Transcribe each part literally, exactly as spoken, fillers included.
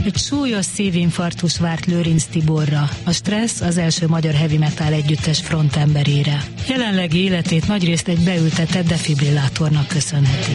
Egy súlyos szívinfarktus várt Lőrinc Tiborra, a Stressz az első magyar heavy metal együttes frontemberére. Jelenlegi életét nagyrészt egy beültetett defibrillátornak köszönheti.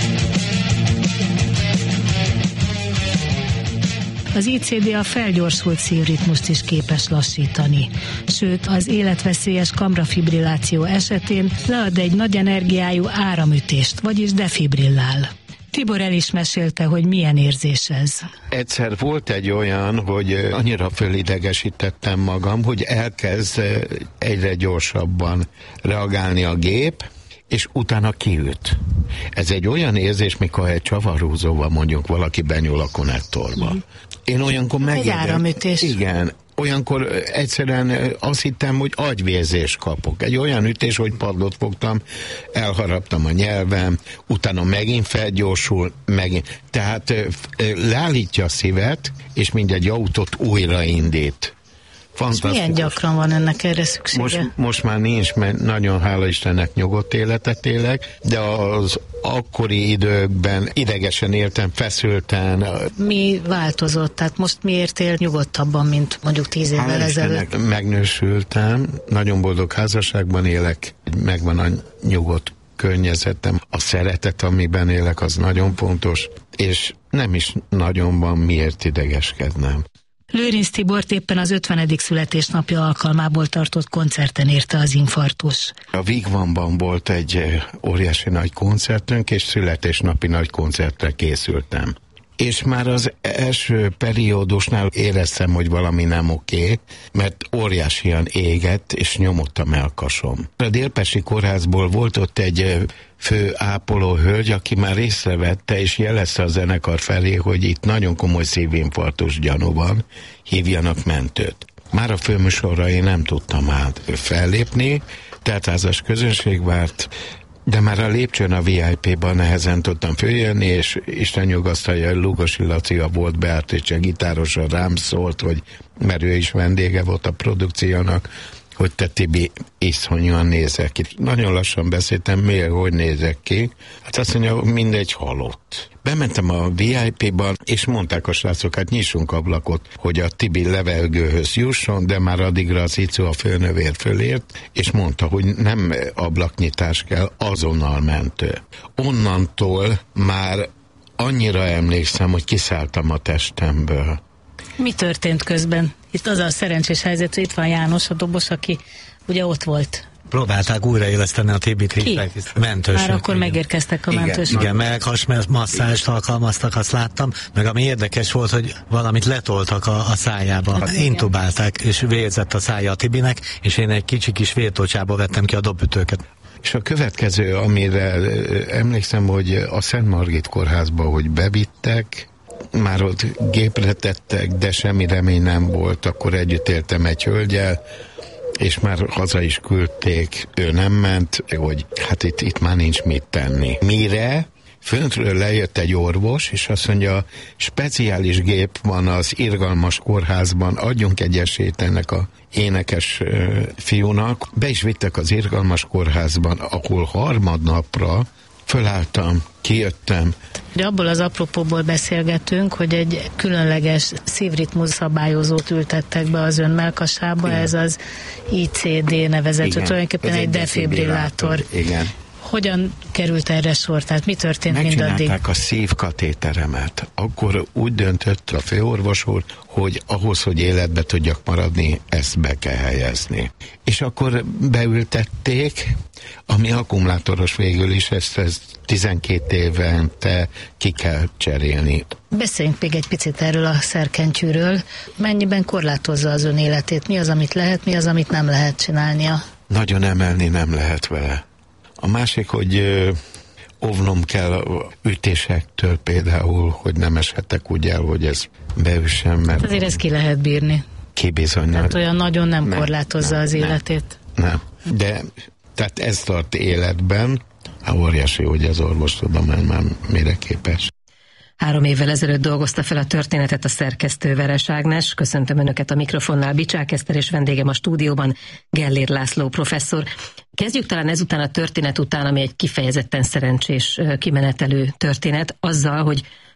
Az i cé dé a felgyorsult szívritmust is képes lassítani. Sőt, az életveszélyes kamrafibrilláció esetén lead egy nagy energiájú áramütést, vagyis defibrillál. Tibor el is mesélte, hogy milyen érzés ez. Egyszer volt egy olyan, hogy annyira fölidegesítettem magam, hogy elkezd egyre gyorsabban reagálni a gép, és utána kiüt. Ez egy olyan érzés, mikor egy csavarhúzóval mondjuk valaki benyúl a konnektorba. Mm. Én olyankor megértem. Egy áramütés. Igen. Olyankor egyszerűen azt hittem, hogy agyvérzést kapok. Egy olyan ütés, hogy padlót fogtam, elharaptam a nyelvem, utána megint felgyorsul, megint. Tehát leállítja a szívet, és mindegy autót újraindít. És milyen gyakran van ennek erre szüksége? Most, most már nincs, mert nagyon hála Istennek nyugodt életet élek, de az akkori időkben idegesen éltem, feszülten. Mi változott? Tehát most miért él nyugodtabban, mint mondjuk tíz évvel hála ezelőtt? Istennek megnősültem, nagyon boldog házasságban élek, megvan a nyugodt környezetem. A szeretet, amiben élek, az nagyon fontos, és nem is nagyon van miért idegeskednem. Lőrinc Tibort éppen az ötvenedik születésnapja alkalmából tartott koncerten érte az infarktus. A Vigvamban volt egy óriási nagy koncertünk, és születésnapi nagy koncertre készültem. És már az első periódusnál éreztem, hogy valami nem oké, mert óriásian égett, és nyomott a mellkasom. A Délpesti Kórházból volt ott egy fő ápoló hölgy, aki már észrevette, és jelezte a zenekar felé, hogy itt nagyon komoly szívinfarktus gyanú van, hívjanak mentőt. Már a főműsorra én nem tudtam át fellépni, teltházas közönség várt, de már a lépcsőn a vé i pé-ban nehezen tudtam följönni, és Isten nyugasztalja, Lugosi Laci, a volt Beatrice gitárosa rám szólt, hogy, mert ő is vendége volt a produkciónak, hogy te Tibi, iszonyúan nézek ki. Nagyon lassan beszéltem, miért, hogy nézek ki. Hát azt mondja, mindegy halott. Bementem a vé i pé-ban, és mondták a srácok, hát nyissunk ablakot, hogy a Tibi levegőhöz jusson, de már addigra az Icu, a főnövér fölért, és mondta, hogy nem ablaknyitás kell, azonnal mentő. Onnantól már annyira emlékszem, hogy kiszálltam a testemből. Mi történt közben? Itt az a szerencsés helyzet, hogy itt van János, a dobos, aki ugye ott volt. Próbálták újraéleszteni a Tibit. Ki? Mentősök. Már akkor igen. Megérkeztek a igen, mentősök. Igen, melkhasmasszást alkalmaztak, azt láttam, meg ami érdekes volt, hogy valamit letoltak a, a szájába. Hát, intubálták, és vérzett a szája a Tibinek, és én egy kicsi kis vértocsából vettem ki a dobütőket. És a következő, amire emlékszem, hogy a Szent Margit kórházba, hogy bevittek, már ott gépre tettek, de semmi remény nem volt, akkor együtt éltem egy hölgyel, és már haza is küldték, ő nem ment, hogy hát itt, itt már nincs mit tenni. Mire föntről lejött egy orvos, és azt mondja, speciális gép van az irgalmas kórházban, adjunk egy esélyt ennek a énekes uh, fiúnak. Be is vittek az irgalmas kórházban, ahol harmadnapra fölálltam, kijöttem. De abból az apropóból beszélgetünk, hogy egy különleges szívritmus szabályozót ültettek be az ön mellkasába, igen. Ez az i cé dé nevezető, tulajdonképpen egy defibrillátor. Igen. Hogyan került erre sor? Tehát mi történt mindaddig? Megcsinálták a szívkatéteremet. Akkor úgy döntött a főorvos úr, hogy ahhoz, hogy életbe tudjak maradni, ezt be kell helyezni. És akkor beültették, ami akkumulátoros végül is, ezt, ezt tizenkét évente ki kell cserélni. Beszéljünk még egy picit erről a szerkentyűről. Mennyiben korlátozza az ön életét? Mi az, amit lehet, mi az, amit nem lehet csinálnia? Nagyon emelni nem lehet vele. A másik, hogy ö, óvnom kell ütésektől például, hogy nem eshetek úgy el, hogy ez beüssem, mert... Azért ezt ki lehet bírni. Ki bizony. Tehát olyan nagyon nem, nem korlátozza nem, az életét. Nem, nem. De tehát ez tart életben. Hát óriási, hogy az orvostudomány már mire képes. Három évvel ezelőtt dolgozta fel a történetet a szerkesztő Veres Ágnes. Köszöntöm Önöket a mikrofonnál, Bicsák Eszter, és vendégem a stúdióban Gellér László professzor. Kezdjük talán ezután a történet után, ami egy kifejezetten szerencsés kimenetelő történet, azzal, hogy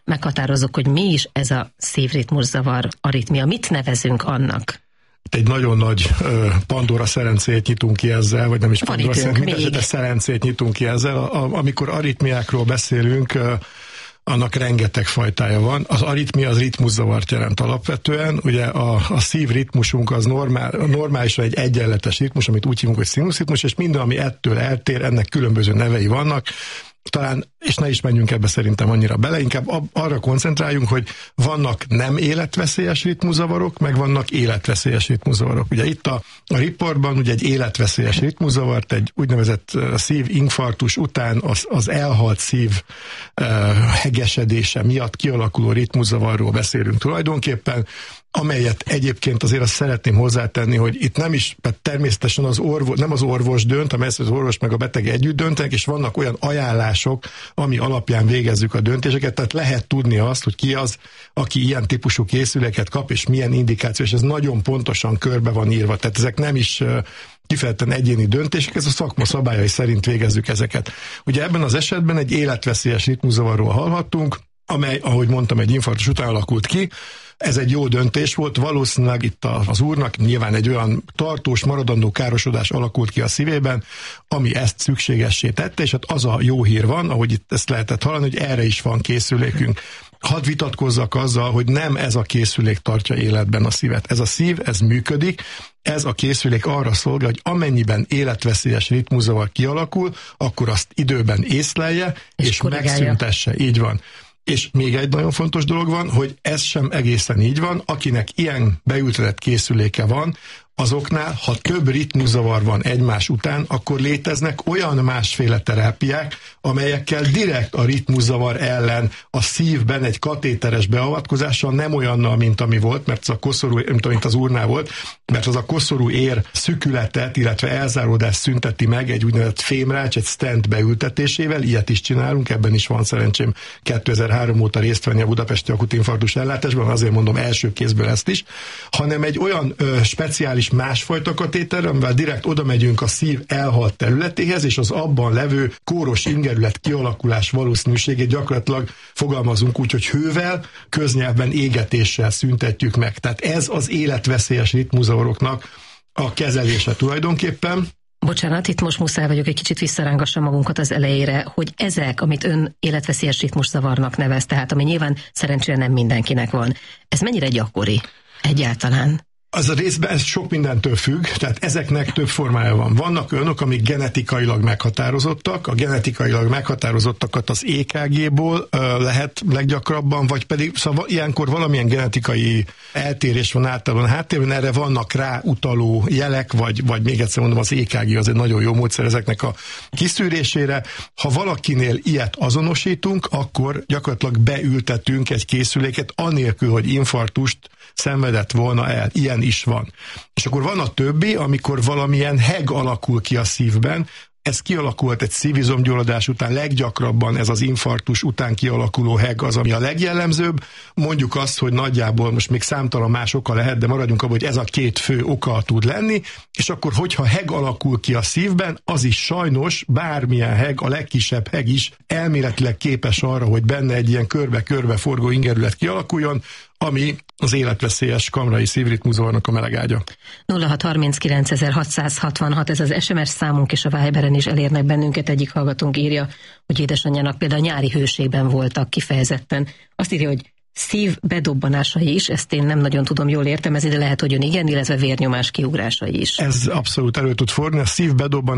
meghatározzuk, hogy mi is ez a szívritmuszavar, aritmia, mit nevezünk annak? Egy nagyon nagy Pandora szerencét nyitunk ki ezzel, vagy nem is Pandora szerencét, de szerencét nyitunk ki ezzel. A, amikor aritmiákról beszélünk, annak rengeteg fajtája van. Az aritmia az ritmuszavart jelent alapvetően. Ugye a, a szívritmusunk az normál, normálisan egy egyenletes ritmus, amit úgy hívunk, hogy színuszritmus, és minden, ami ettől eltér, ennek különböző nevei vannak. Talán, és ne is menjünk ebbe szerintem annyira bele, inkább arra koncentráljunk, hogy vannak nem életveszélyes ritmuszavarok, meg vannak életveszélyes ritmuszavarok. Ugye itt a, a riportban ugye egy életveszélyes ritmuszavart, egy úgynevezett szívinfarktus után az, az elhalt szív uh, hegesedése miatt kialakuló ritmuszavarról beszélünk tulajdonképpen, amelyet egyébként azért azt szeretném hozzátenni, hogy itt nem is, természetesen az orvos, nem az orvos dönt, amely az orvos meg a beteg együtt döntenek, és vannak olyan ajánlások, ami alapján végezzük a döntéseket, tehát lehet tudni azt, hogy ki az, aki ilyen típusú készüléket kap, és milyen indikáció, és ez nagyon pontosan körbe van írva, tehát ezek nem is kifejezetten egyéni döntések, ez a szakma szabályai szerint végezzük ezeket. Ugye ebben az esetben egy életveszélyes ritmuszavarról hallhattunk, amely, ahogy mondtam, egy infarktus után alakult ki. Ez egy jó döntés volt, valószínűleg itt az úrnak nyilván egy olyan tartós, maradandó károsodás alakult ki a szívében, ami ezt szükségessé tette, és hát az a jó hír van, ahogy itt ezt lehetett hallani, hogy erre is van készülékünk. Hadd vitatkozzak azzal, hogy nem ez a készülék tartja életben a szívet. Ez a szív, ez működik, ez a készülék arra szolgál, hogy amennyiben életveszélyes ritmuszavar kialakul, akkor azt időben észlelje, és, és megszüntesse. Így van. És még egy nagyon fontos dolog van, hogy ez sem egészen így van, akinek ilyen beültetett készüléke van, azoknál, ha több ritmuszavar van egymás után, akkor léteznek olyan másféle terápiák, amelyekkel direkt a ritmuszavar ellen a szívben egy katéteres beavatkozással, nem olyannal, mint ami volt, mert az a koszorú, mint amint az úrnál volt, mert az a koszorú ér szükületet, illetve elzáródást szünteti meg egy úgynevezett fémrács, egy stent beültetésével, ilyet is csinálunk, ebben is van szerencsém kétezer-három óta részt venni a budapesti akutinfarktus ellátásban, azért mondom első kézből ezt is, hanem egy olyan ö, speciális másfajta katéterre, amivel direkt oda megyünk a szív elhalt területéhez, és az abban levő kóros ingerület kialakulás valószínűségét gyakorlatilag fogalmazunk úgy, hogy hővel, köznyelvben égetéssel szüntetjük meg. Tehát ez az életveszélyes ritmuszavaroknak a kezelése tulajdonképpen. Bocsánat, itt most muszáj vagyok egy kicsit visszarángassam magunkat az elejére, hogy ezek, amit ön életveszélyes ritmuszavarnak nevez, tehát ami nyilván szerencsére nem mindenkinek van, ez mennyire gyakori egyáltalán? Az a részben ez sok mindentől függ, tehát ezeknek több formája van. Vannak olyanok, amik genetikailag meghatározottak, a genetikailag meghatározottakat az é ká gé-ból uh, lehet leggyakrabban, vagy pedig szóval ilyenkor valamilyen genetikai eltérés van általában a háttérben, erre vannak rá utaló jelek, vagy, vagy még egyszer mondom, az é ká gé az egy nagyon jó módszer ezeknek a kiszűrésére. Ha valakinél ilyet azonosítunk, akkor gyakorlatilag beültetünk egy készüléket, anélkül, hogy infarktust szenvedett volna el. Ilyen is van. És akkor van a többi, amikor valamilyen heg alakul ki a szívben, ez kialakult egy szívizomgyulladás után, leggyakrabban ez az infarktus után kialakuló heg az, ami a legjellemzőbb. Mondjuk azt, hogy nagyjából most még számtalan más oka lehet, de maradjunk abban, hogy ez a két fő oka tud lenni, és akkor, hogyha heg alakul ki a szívben, az is sajnos, bármilyen heg, a legkisebb heg is elméletileg képes arra, hogy benne egy ilyen körbe-körbe forgó ingerület kialakuljon, ami az életveszélyes kamrai szívritmuszavarnak a melegágya. nulla hat harminckilenc hatszázhatvanhat, ez az es em es számunk, és a Viberen is elérnek bennünket. Egyik hallgatónk írja, hogy édesanyjának például nyári hőségben voltak kifejezetten. Azt írja, hogy szív bedobbanásai is, ezt én nem nagyon tudom jól értelmezni, de lehet, hogy ön igen, illetve vérnyomás kiugrásai is. Ez abszolút elő tud fordulni, a szív bedobbanás